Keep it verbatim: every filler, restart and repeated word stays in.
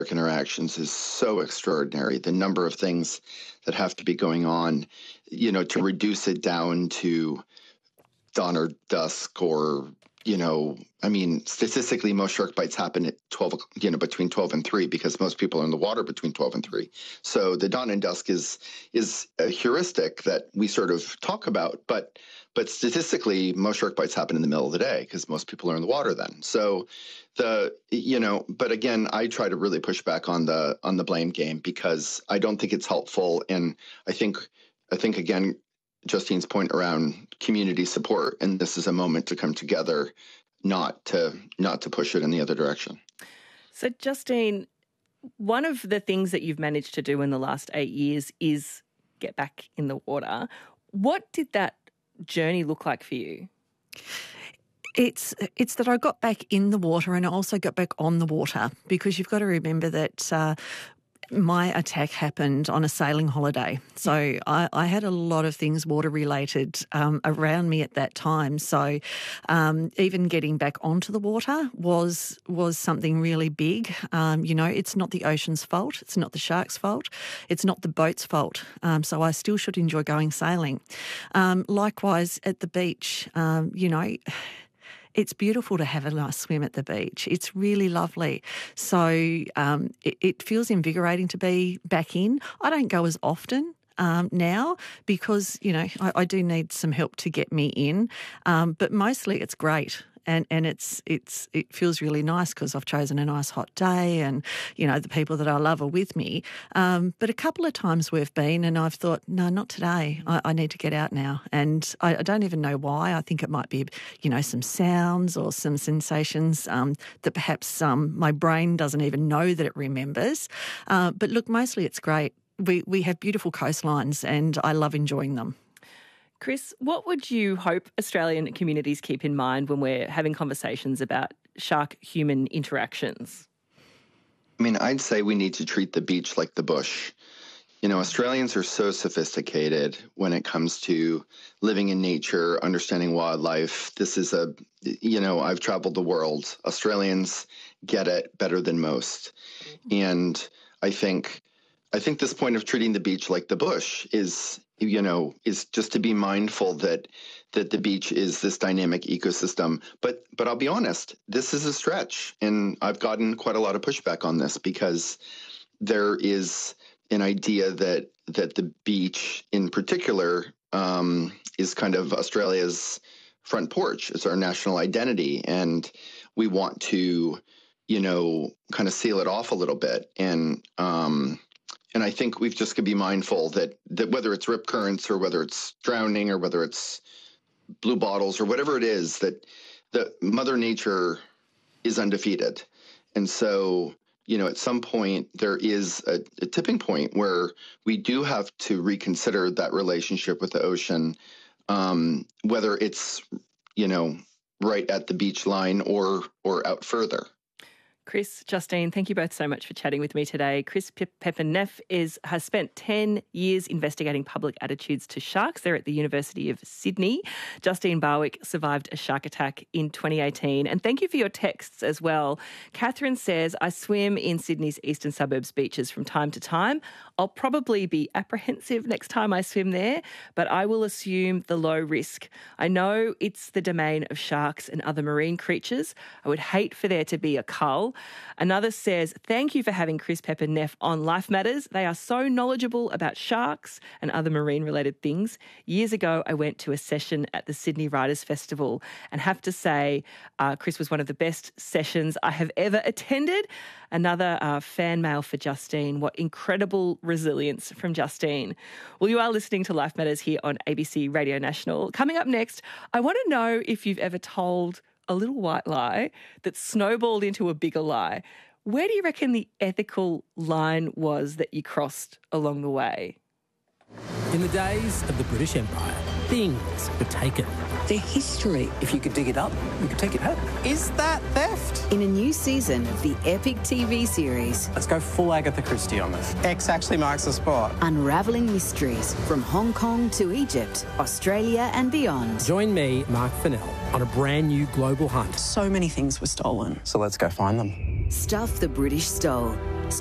interactions is so extraordinary. The number of things that have to be going on, you know, to reduce it down to dawn or dusk, or, you know, I mean, statistically, most shark bites happen at twelve, you know, between twelve and three, because most people are in the water between twelve and three. So the dawn and dusk is is a heuristic that we sort of talk about, but but statistically, most shark bites happen in the middle of the day because most people are in the water then. So the, you know, but again, I try to really push back on the on the blame game, because I don't think it's helpful. And I think I think again, Justine's point around community support, and this is a moment to come together, not to not to push it in the other direction. So, Justine, one of the things that you've managed to do in the last eight years is get back in the water. What did that journey look like for you? It's it's that I got back in the water, and I also got back on the water, because you've got to remember that uh, my attack happened on a sailing holiday. So I, I had a lot of things water-related um, around me at that time. So um, even getting back onto the water was was something really big. Um, you know, it's not the ocean's fault. It's not the shark's fault. It's not the boat's fault. Um, so I still should enjoy going sailing. Um, likewise, at the beach, um, you know, it's beautiful to have a nice swim at the beach. It's really lovely. So um, it, it feels invigorating to be back in. I don't go as often um, now because, you know, I, I do need some help to get me in. Um, but mostly it's great. And and it's it's it feels really nice because I've chosen a nice hot day, and you know the people that I love are with me. Um, but a couple of times we've been, and I've thought, no, not today. I, I need to get out now, and I, I don't even know why. I think it might be, you know, some sounds or some sensations um, that perhaps um, my brain doesn't even know that it remembers. Uh, but look, mostly it's great. We we have beautiful coastlines, and I love enjoying them. Chris, what would you hope Australian communities keep in mind when we're having conversations about shark-human interactions? I mean, I'd say we need to treat the beach like the bush. You know, Australians are so sophisticated when it comes to living in nature, understanding wildlife. This is a, you know, I've traveled the world. Australians get it better than most. And I think, I think this point of treating the beach like the bush is, you know, is just to be mindful that that the beach is this dynamic ecosystem. But but I'll be honest, this is a stretch, and I've gotten quite a lot of pushback on this, because there is an idea that that the beach in particular um, is kind of Australia's front porch. It's our national identity, and we want to, you know, kind of seal it off a little bit. And um, And I think we've just got to be mindful that that whether it's rip currents or whether it's drowning or whether it's blue bottles or whatever it is, that the Mother Nature is undefeated. And so, you know, at some point there is a, a tipping point where we do have to reconsider that relationship with the ocean, um, whether it's, you know, right at the beach line or or out further. Chris, Justine, thank you both so much for chatting with me today. Chris Pepper-Neff is has spent ten years investigating public attitudes to sharks. They're at the University of Sydney. Justine Barwick survived a shark attack in twenty eighteen. And thank you for your texts as well. Catherine says, I swim in Sydney's eastern suburbs beaches from time to time. I'll probably be apprehensive next time I swim there, but I will assume the low risk. I know it's the domain of sharks and other marine creatures. I would hate for there to be a cull. Another says, thank you for having Chris Pepper-Neff on Life Matters. They are so knowledgeable about sharks and other marine-related things. Years ago, I went to a session at the Sydney Writers' Festival and have to say uh, Chris was one of the best sessions I have ever attended. Another uh, fan mail for Justine. What incredible resilience from Justine. Well, you are listening to Life Matters here on A B C Radio National. Coming up next, I want to know if you've ever told a little white lie that snowballed into a bigger lie. Where do you reckon the ethical line was that you crossed along the way? In the days of the British Empire, things were taken. Their history. If you could dig it up, you could take it home. Is that theft? In a new season of the epic T V series, Let's go full Agatha Christie on this. X actually marks the spot. unravelling mysteries from Hong Kong to Egypt, Australia and beyond. Join me, Mark Fennell, on a brand new global hunt. So many things were stolen. So let's go find them. Stuff the British stole.